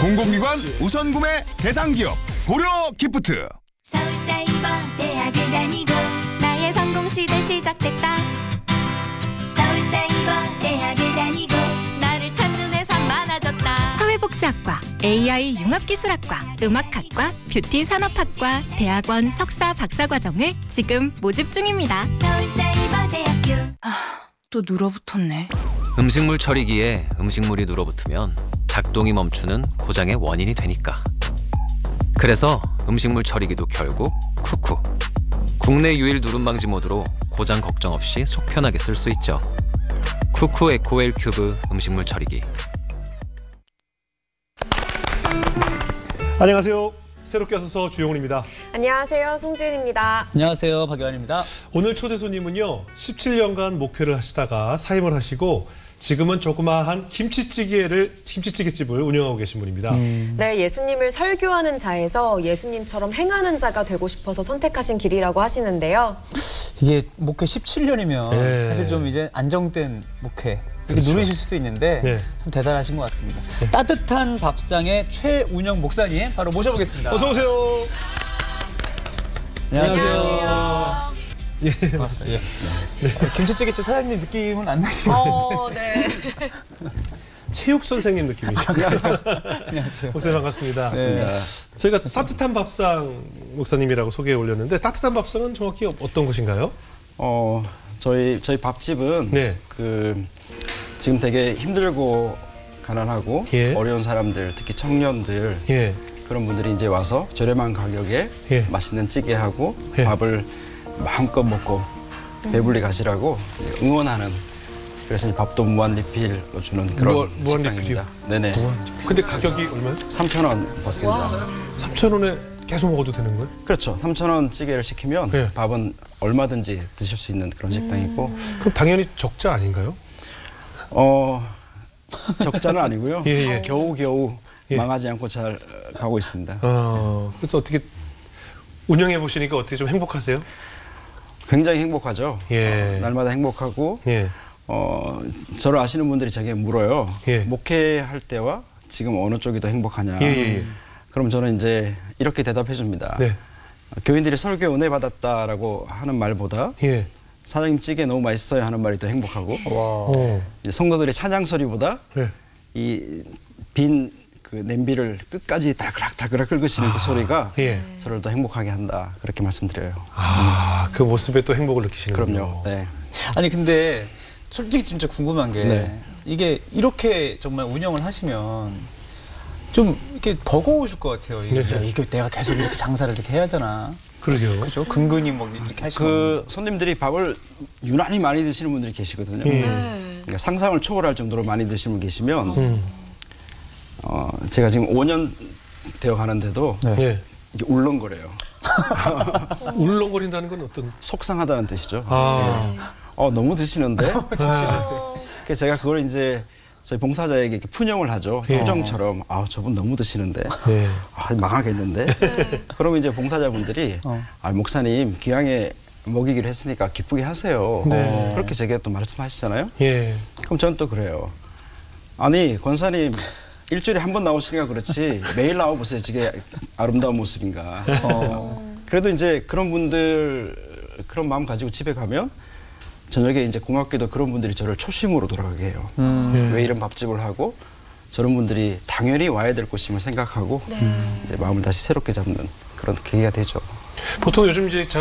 공공기관 우선 구매 대상 기업 고려 기프트. 서울사이버 대학을 다니고 나의 성공 시대 시작됐다. 서울사이버 대학을 다니고 나를 찾는 회사 많아졌다. 사회복지학과, AI 융합기술학과, 음악학과, 뷰티산업학과, 대학원 석사 박사과정을 지금 모집 중입니다. 서울사이버대학교. 또 눌어붙었네. 음식물 처리기에 음식물이 눌어붙으면 작동이 멈추는 고장의 원인이 되니까. 그래서 음식물 처리기도 결국 쿠쿠. 국내 유일 누름 방지 모드로 고장 걱정 없이 속 편하게 쓸 수 있죠. 쿠쿠 에코웰 큐브 음식물 처리기. 안녕하세요. 새롭게 와서 주영훈입니다. 안녕하세요. 송지은입니다. 안녕하세요. 박유한입니다. 오늘 초대 손님은요. 17년간 목회를 하시다가 사임을 하시고 지금은 조그마한 김치찌개집을 운영하고 계신 분입니다. 네, 예수님을 설교하는 자에서 예수님처럼 행하는 자가 되고 싶어서 선택하신 길이라고 하시는데요. 이게 목회 17년이면 네. 사실 좀 이제 안정된 목회 이렇게 그렇죠. 누리실 수도 있는데 네. 좀 대단하신 것 같습니다. 따뜻한 밥상의 최운영 목사님 바로 모셔보겠습니다. 어서 오세요. 안녕하세요. 예, 반갑습니다. 예. 김치찌개집 사장님 느낌은 안 나시는데. 네. 체육 선생님 느낌이시죠? 안녕하세요. 목사님 반갑습니다. 네. 저희가 따뜻한 밥상 목사님이라고 소개해 올렸는데 따뜻한 밥상은 정확히 어떤 곳인가요? 저희 밥집은 네. 지금 되게 힘들고 가난하고 예. 어려운 사람들, 특히 청년들 예. 그런 분들이 이제 와서 저렴한 가격에 예. 맛있는 찌개하고 예. 밥을 마음껏 먹고 배불리 가시라고 응원하는, 그래서 이제 밥도 무한 리필로 주는 그런 무한 식당입니다. 네네. 근데 가격이 얼마요? 3,000원 받습니다. 3,000원에 계속 먹어도 되는 거예요? 그렇죠. 3,000원 찌개를 시키면 예. 밥은 얼마든지 드실 수 있는 그런 식당이고. 그럼 당연히 적자 아닌가요? 적자는 아니고요. 예, 예. 겨우겨우 예. 망하지 않고 잘 가고 있습니다. 그래서 어떻게 운영해 보시니까 어떻게 좀 행복하세요? 굉장히 행복하죠. 예. 날마다 행복하고 예. 저를 아시는 분들이 제게 물어요. 예. 목회할 때와 지금 어느 쪽이 더 행복하냐. 예, 예, 예. 그럼 저는 이제 이렇게 대답해 줍니다. 네. 교인들이 설교 은혜 받았다라고 하는 말보다 예. 사장님 찌개 너무 맛있어요 하는 말이 더 행복하고, 이제 성도들이 찬양 소리보다 예. 이 빈 그 냄비를 끝까지 달그락 긁으시는 그 소리가 예. 저를 더 행복하게 한다, 그렇게 말씀드려요. 그 모습에 또 행복을 느끼시는군요. 그럼요. 네. 아니 근데 솔직히 진짜 궁금한 게 네. 이게 이렇게 정말 운영을 하시면 좀 이렇게 버거우실 것 같아요. 이게, 네. 야, 이거 내가 계속 이렇게 장사를 이렇게 해야 되나? 그러게요. 그렇죠? 근근히 뭐 이렇게 하시면 그 손님들이 밥을 유난히 많이 드시는 분들이 계시거든요. 그러니까 상상을 초월할 정도로 많이 드시는 분 계시면 제가 지금 5년 되어 가는데도 예. 이게 울렁거려요. 울렁거린다는 건 어떤? 속상하다는 뜻이죠. 아. 너무 드시는데. 그래서 제가 그걸 이제 저희 봉사자에게 이렇게 푼영을 하죠. 예. 투정처럼. 저분 너무 드시는데. 예. 망하겠는데. 그러면 이제 봉사자분들이 목사님 귀향에 먹이기로 했으니까 기쁘게 하세요. 네. 그렇게 제게 또 말씀하시잖아요. 예. 그럼 저는 또 그래요. 아니 권사님 일주일에 한 번 나오시니까 그렇지 매일 나와보세요. 저게 아름다운 모습인가. 그래도 이제 그런 분들 그런 마음 가지고 집에 가면 저녁에 이제 고맙게도 그런 분들이 저를 초심으로 돌아가게 해요. 왜 이런 밥집을 하고 저런 분들이 당연히 와야 될 곳임을 생각하고 이제 마음을 다시 새롭게 잡는 그런 계기가 되죠. 보통 요즘 이제